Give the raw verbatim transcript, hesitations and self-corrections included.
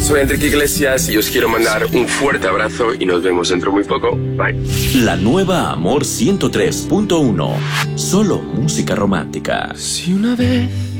Soy Enrique Iglesias y os quiero mandar un fuerte abrazo y nos vemos dentro muy poco. Bye. La nueva Amor ciento tres punto uno. Solo música romántica. Si una vez